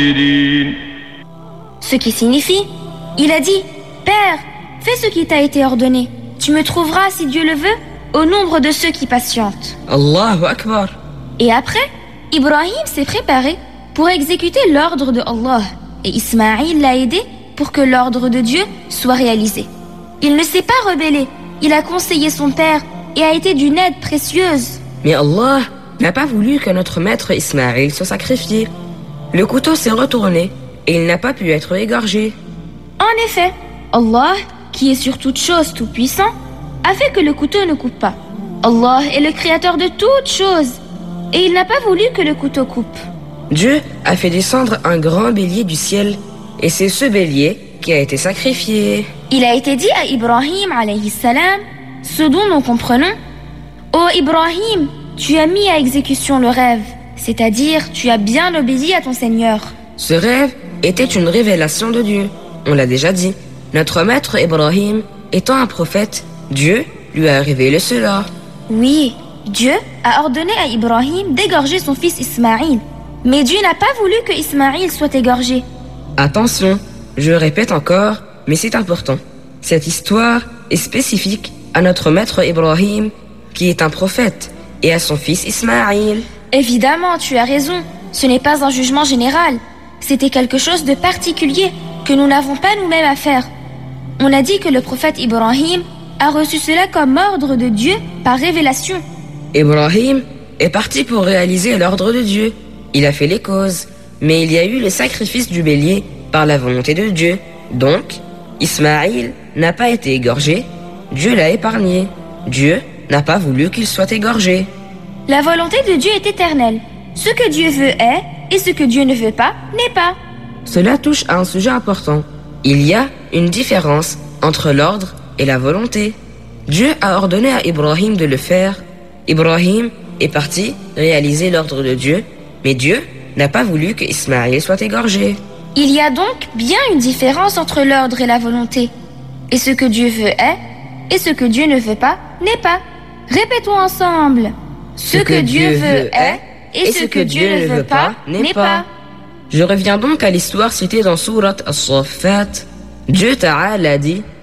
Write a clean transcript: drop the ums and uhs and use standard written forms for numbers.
Ce qui signifie, il a dit, Père, fais ce qui t'a été ordonné. Tu me trouveras, si Dieu le veut, au nombre de ceux qui patientent. Allahu Akbar. Et après, Ibrahim s'est préparé pour exécuter l'ordre de Allah. Et Ismaïl l'a aidé pour que l'ordre de Dieu soit réalisé. Il ne s'est pas rebellé. Il a conseillé son père et a été d'une aide précieuse. Mais Allah n'a pas voulu que notre maître Ismaïl soit sacrifié. Le couteau s'est retourné et il n'a pas pu être égorgé. En effet, Allah, qui est sur toute chose tout puissant, a fait que le couteau ne coupe pas. Allah est le créateur de toutes choses et il n'a pas voulu que le couteau coupe. Dieu a fait descendre un grand bélier du ciel et c'est ce bélier qui a été sacrifié. Il a été dit à Ibrahim alayhi salam, ce dont nous comprenons, Ô Ibrahim, tu as mis à exécution le rêve, c'est-à-dire tu as bien obéi à ton Seigneur. Ce rêve était une révélation de Dieu. On l'a déjà dit. Notre maître Ibrahim, étant un prophète, Dieu lui a révélé cela. Oui, Dieu a ordonné à Ibrahim d'égorger son fils Ismaïl. Mais Dieu n'a pas voulu que Ismaïl soit égorgé. Attention, je répète encore, mais c'est important. Cette histoire est spécifique à notre maître Ibrahim, qui est un prophète, et à son fils Ismaïl. Évidemment, tu as raison. Ce n'est pas un jugement général. C'était quelque chose de particulier que nous n'avons pas nous-mêmes à faire. On a dit que le prophète Ibrahim a reçu cela comme ordre de Dieu par révélation. Ibrahim est parti pour réaliser l'ordre de Dieu. Il a fait les causes, mais il y a eu le sacrifice du bélier par la volonté de Dieu. Donc, Ismaïl n'a pas été égorgé, Dieu l'a épargné. Dieu n'a pas voulu qu'il soit égorgé. La volonté de Dieu est éternelle. Ce que Dieu veut est, et ce que Dieu ne veut pas, n'est pas. Cela touche à un sujet important. Il y a une différence entre l'ordre et la volonté. Dieu a ordonné à Ibrahim de le faire. Ibrahim est parti réaliser l'ordre de Dieu, mais Dieu n'a pas voulu que Ismaïl soit égorgé. Il y a donc bien une différence entre l'ordre et la volonté. Et ce que Dieu veut est, et ce que Dieu ne veut pas, n'est pas. Répétons ensemble. Ce que Dieu veut est, et ce que Dieu ne veut pas, n'est pas. Je reviens donc à l'histoire citée dans Sourate As-Saffat. Dieu Ta'ala dit